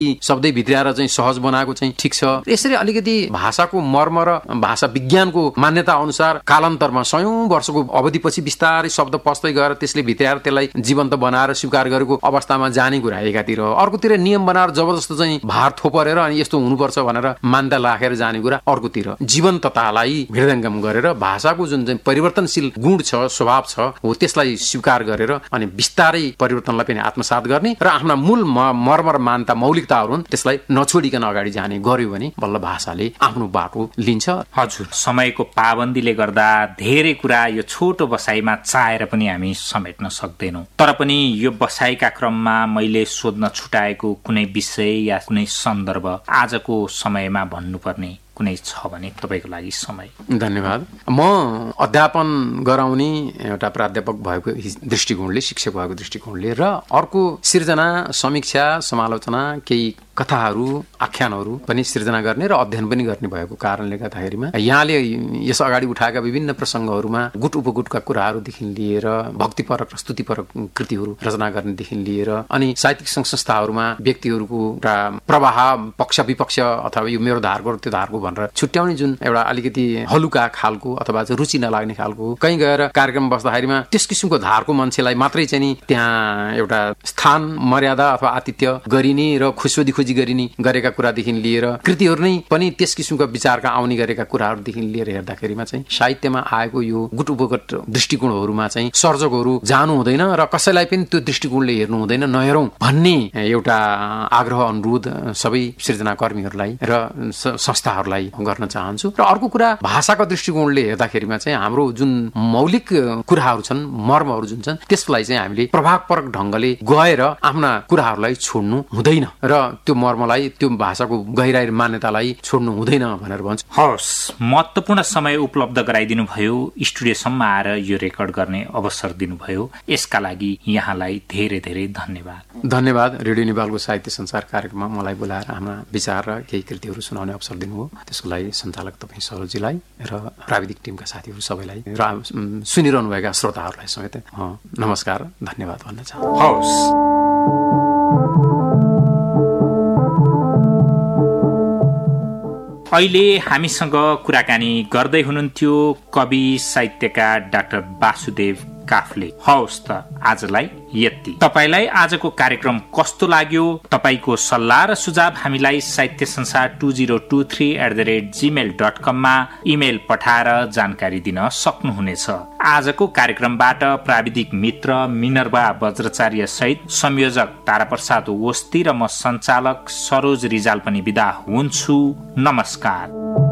शब्दै भित्र्याएर चाहिँ सहज बनाएको चाहिँ ठिक छ। यसरी अलिकति भाषाको मर्म र भाषा विज्ञानको मान्यता अनुसार कालान्तरमा 100औं वर्षको अवधिपछि बिस्तारै शब्द पस्दै गएर त्यसले भित्र्याएर त्यसलाई जीवन्त बनाएर स्वीकार गरेको अवस्थामा जाने कुरा एकातिर, अर्कोतिर नियम बनाएर जबरजस्त चाहिँ भार थोपरेर अनि यस्तो हुनुपर्छ भनेर मान्यता राखेर जाने कुरा अर्कोतिर। जीवन्ततालाई हृदयङ्गम गरेर भाषाको जुन चाहिँ परिवर्तनशील गुण छ, स्वभाव छ, हो त्यसलाई स्वीकार गरेर अनि बिस्तारै परिवर्तनलाई पनि आत्मसात गर्ने र आफ्ना मूल मर्म र मान्यता मौलिकताहरू त्यसलाई नछोडिकन अगाडि जाने गर्यो भने बल्ल भाषाले आफ्नो बाटो लिन्छ। हजुर, समयको पाबन्दीले गर्दा धेरै कुरा यो छोटो बसाइमा चाहेर पनि हामी समेट्न सक्दैनौँ। तर पनि यो बसाइका क्रममा मैले सोध्न छुटाएको कुनै विषय या कुनै सन्दर्भ आजको समयमा भन्नुपर्ने कुनै छ भने तपाईँको लागि समय। धन्यवाद। म अध्यापन गराउने एउटा प्राध्यापक भएको दृष्टिकोणले, शिक्षक भएको दृष्टिकोणले र अर्को सृजना, समीक्षा, समालोचना, केही कथाहरू, आख्यानहरू पनि सृजना गर्ने र अध्ययन पनि गर्ने भएको कारणले गर्दाखेरिमा यहाँले यस अगाडि उठाएका विभिन्न प्रसङ्गहरूमा गुट उपगुटका कुराहरूदेखि लिएर भक्तिपरक र स्तुतिपरक कृतिहरू रचना गर्नेदेखि लिएर अनि साहित्यिक सङ्घ संस्थाहरूमा व्यक्तिहरूको एउटा प्रवाह, पक्ष विपक्ष अथवा यो मेरो धारको र त्यो धारको भनेर छुट्याउने जुन एउटा अलिकति हलुका खालको अथवा चाहिँ रुचि नलाग्ने खालको, कहीँ गएर कार्यक्रम बस्दाखेरिमा त्यस किसिमको धारको मान्छेलाई मात्रै चाहिँ नि त्यहाँ एउटा स्थान, मर्यादा अथवा आतिथ्य गरिने र खुसोदी खोजी गरिने गरेका कुरादेखि लिएर कृतिहरू नै पनि त्यस किसिमका विचारका आउने गरेका कुराहरूदेखि लिएर हेर्दाखेरिमा चाहिँ साहित्यमा आएको यो गुट उपगट दृष्टिकोणहरूमा चाहिँ सर्जकहरू जानु हुँदैन र कसैलाई पनि त्यो दृष्टिकोणले हेर्नु हुँदैन, नहेरौँ भन्ने एउटा आग्रह, अनुरोध सबै सृजनाकर्मीहरूलाई र संस्थाहरूलाई गर्न चाहन्छु। र अर्को कुरा, भाषाका दृष्टिकोणले हेर्दाखेरिमा चाहिँ हाम्रो जुन मौलिक कुराहरू छन्, मर्महरू जुन छन्, त्यसलाई चाहिँ हामीले प्रभावपरक ढङ्गले गएर आफ्ना कुराहरूलाई छोड्नु हुँदैन र त्यो मर्मलाई, त्यो भाषाको गहिराई मान्यतालाई छोड्नु हुँदैन भनेर भन्छु। हवस्, महत्त्वपूर्ण समय उपलब्ध गराइदिनु भयो, स्टुडियोसम्म आएर यो रेकर्ड गर्ने अवसर दिनुभयो, यसका लागि यहाँलाई धेरै धेरै धन्यवाद। धन्यवाद। रेडियो नेपालको साहित्य संसार कार्यक्रममा मलाई बोलाएर आफ्ना विचार र केही कृतिहरू सुनाउने अवसर दिनुभयो, त्यसको लागि सञ्चालक तपाईँ सरोजीलाई र प्राविधिक टिमका साथीहरू सबैलाई र सुनिरहनुभएका श्रोताहरूलाई समेत नमस्कार, धन्यवाद भन्न चाहन्छु। हवस्। अहिले हामीसँग कुराकानी गर्दै हुनुहुन्थ्यो कवि साहित्यकार डाक्टर वासुदेव काफ्ले। हवस् त आजलाई यति। तपाईलाई आजको कार्यक्रम कस्तो लाग्यो? तपाईको सल्लाह र सुझाव हामीलाई साहित्य संसार 2023@gmail.com मा इमेल पठाएर जानकारी दिन सक्नुहुनेछ। आजको कार्यक्रमबाट प्राविधिक मित्र मिनर्वा वज्राचार्य सहित संयोजक ताराप्रसाद ओस्ती र म सञ्चालक सरोज रिजाल पनि बिदा हुन्छु। नमस्कार।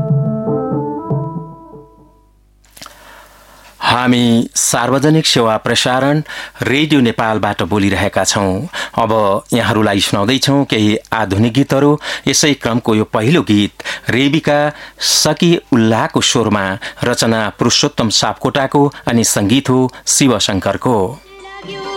हामी सार्वजनिक सेवा प्रसारण रेडियो नेपालबाट बोलिरहेका छौं। अब यहाँहरूलाई सुनाउँदैछौं केही आधुनिक गीतहरू। यसै क्रमको यो पहिलो गीत रेबिका सकी उल्लाहको स्वरमा, रचना पुरुषोत्तम सापकोटाको अनि संगीत हो शिवशंकरको।